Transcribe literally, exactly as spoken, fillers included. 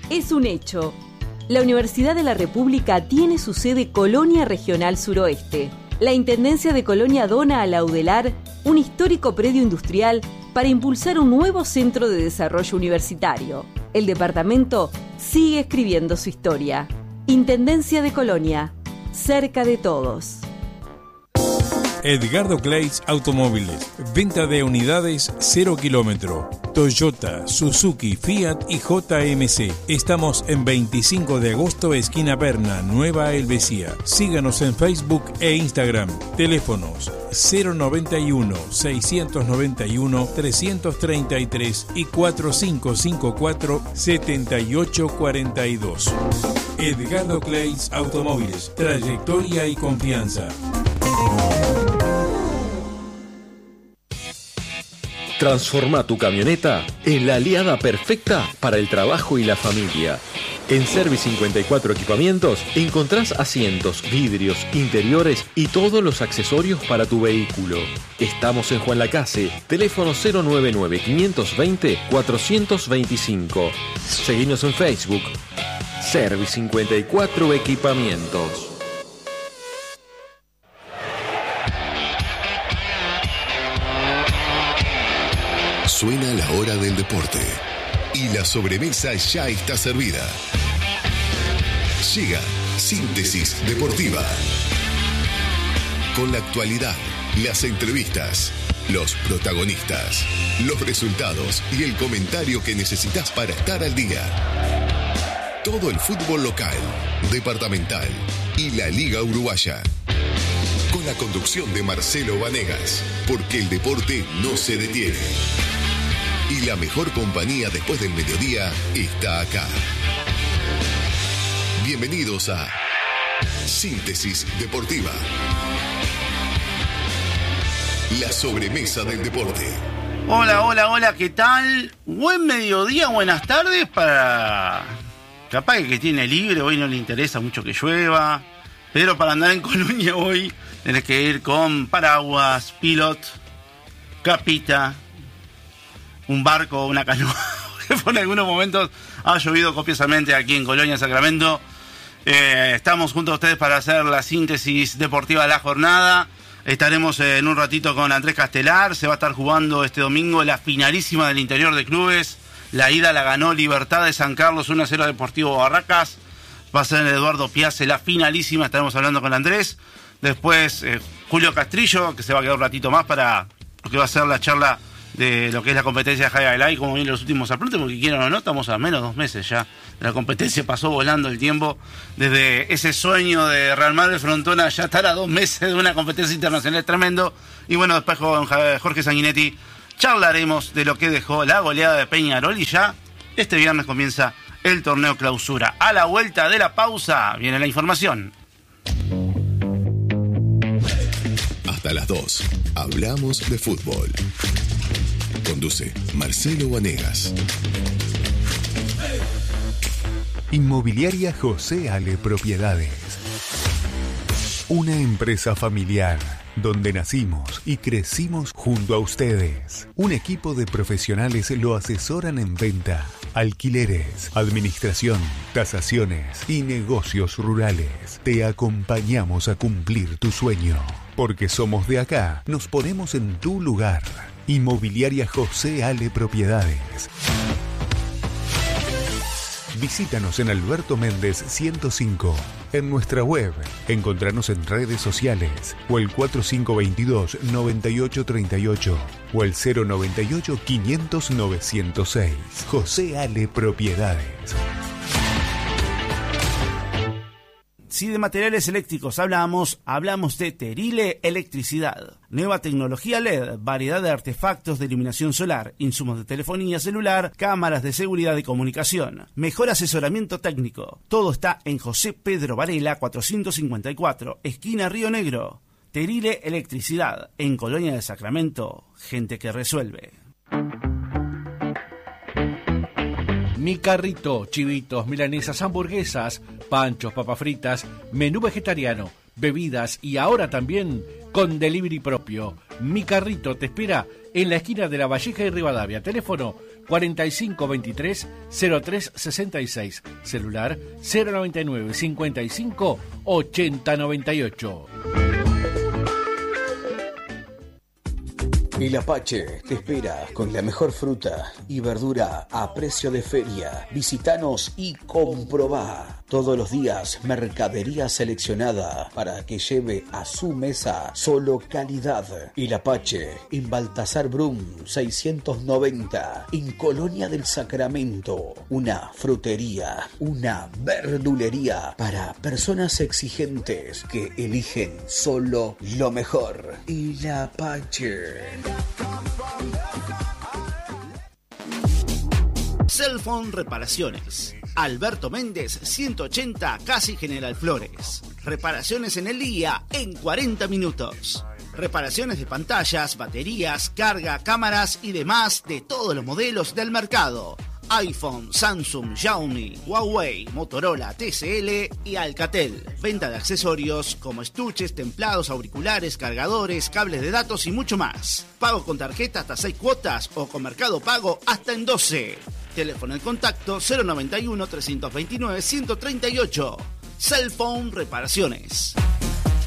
Es un hecho. La Universidad de la República tiene su sede Colonia Regional Suroeste. La Intendencia de Colonia dona a la UDELAR un histórico predio industrial para impulsar un nuevo centro de desarrollo universitario. El departamento sigue escribiendo su historia. Intendencia de Colonia, cerca de todos. Edgardo Clays Automóviles. Venta de unidades cero kilómetro. Toyota, Suzuki, Fiat y J M C. Estamos en veinticinco de agosto, esquina Berna, Nueva Helvecia. Síganos en Facebook e Instagram. Teléfonos cero noventa y uno, seiscientos noventa y uno, trescientos treinta y tres y cuatro cinco cinco cuatro, setenta y ocho cuarenta y dos. Edgardo Clays Automóviles. Trayectoria y confianza. Transforma tu camioneta en la aliada perfecta para el trabajo y la familia. En Service cincuenta y cuatro Equipamientos encontrás asientos, vidrios, interiores y todos los accesorios para tu vehículo. Estamos en Juan Lacase, teléfono cero nueve nueve, cinco dos cero, cuatro dos cinco. Seguinos en Facebook. Service cincuenta y cuatro Equipamientos. Suena la hora del deporte y la sobremesa ya está servida. Llega Síntesis Deportiva. Con la actualidad, las entrevistas, los protagonistas, los resultados y el comentario que necesitas para estar al día. Todo el fútbol local, departamental y la Liga Uruguaya. Con la conducción de Marcelo Vanegas, porque el deporte no se detiene. Y la mejor compañía después del mediodía está acá. Bienvenidos a Síntesis Deportiva. La sobremesa del deporte. Hola, hola, hola, ¿qué tal? Buen mediodía, buenas tardes para... Capaz que, que tiene libre, hoy no le interesa mucho que llueva. Pero para andar en Colonia hoy tenés que ir con paraguas, pilot, capita, un barco, una canoa. Por algunos momentos ha llovido copiosamente aquí en Colonia, Sacramento. Eh, estamos junto a ustedes para hacer la síntesis deportiva de la jornada. Estaremos en un ratito con Andrés Castelar. Se va a estar jugando este domingo la finalísima del interior de clubes. La ida la ganó Libertad de San Carlos uno a cero Deportivo Barracas. Va a ser en Eduardo Piazza la finalísima. Estaremos hablando con Andrés. Después eh, Julio Castrillo, que se va a quedar un ratito más para lo que va a ser la charla de lo que es la competencia de High Light, como vienen los últimos apuntes, porque quieran o no, estamos a menos de dos meses ya. La competencia pasó volando el tiempo. Desde ese sueño de Real Madrid Frontona, ya estar a dos meses de una competencia internacional tremendo. Y bueno, después con Jorge Sanguinetti charlaremos de lo que dejó la goleada de Peñarol. Y ya este viernes comienza el torneo clausura. A la vuelta de la pausa viene la información. Hasta las dos. Hablamos de fútbol. Conduce Marcelo Vanegas. Inmobiliaria José Ale Propiedades. Una empresa familiar donde nacimos y crecimos junto a ustedes. Un equipo de profesionales lo asesoran en venta, alquileres, administración, tasaciones y negocios rurales. Te acompañamos a cumplir tu sueño. Porque somos de acá, nos ponemos en tu lugar. Inmobiliaria José Ale Propiedades. Visítanos en Alberto Méndez ciento cinco, en nuestra web, encontranos en redes sociales o el cuatro cinco dos dos, nueve ocho tres ocho o el cero nueve ocho, quinientos, novecientos seis. José Ale Propiedades. Si de materiales eléctricos hablamos, hablamos de Terile Electricidad. Nueva tecnología L E D, variedad de artefactos de iluminación solar, insumos de telefonía celular, cámaras de seguridad y comunicación. Mejor asesoramiento técnico. Todo está en José Pedro Varela cuatrocientos cincuenta y cuatro, esquina Río Negro. Terile Electricidad, en Colonia de Sacramento. Gente que resuelve. Mi Carrito, chivitos, milanesas, hamburguesas, panchos, papas fritas, menú vegetariano, bebidas y ahora también con delivery propio. Mi Carrito te espera en la esquina de La Valleja y Rivadavia. Teléfono cuarenta y cinco veintitrés cero tres sesenta y seis. Celular cero noventa y nueve cincuenta y cinco ochenta noventa y ocho. El Apache te espera con la mejor fruta y verdura a precio de feria. Visítanos y comprobá. Todos los días, mercadería seleccionada para que lleve a su mesa solo calidad. El Apache en Baltasar Brum seiscientos noventa, en Colonia del Sacramento. Una frutería, una verdulería para personas exigentes que eligen solo lo mejor. El Apache. Cellphone Reparaciones. Alberto Méndez, ciento ochenta, casi General Flores. Reparaciones en el día en cuarenta minutos. Reparaciones de pantallas, baterías, carga, cámaras y demás de todos los modelos del mercado. iPhone, Samsung, Xiaomi, Huawei, Motorola, T C L y Alcatel. Venta de accesorios como estuches, templados, auriculares, cargadores, cables de datos y mucho más. Pago con tarjeta hasta seis cuotas o con Mercado Pago hasta en doce. Teléfono de contacto cero noventa y uno, trescientos veintinueve, ciento treinta y ocho. Cellphone Reparaciones.